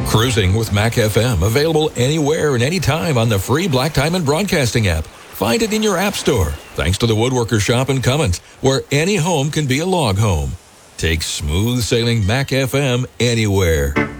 Cruising with Mac FM, available anywhere and anytime on the free Black Diamond Broadcasting app. Find it in your app store, thanks to the Woodworker Shop in Cummins, where any home can be a log home. Take smooth sailing Mac FM anywhere.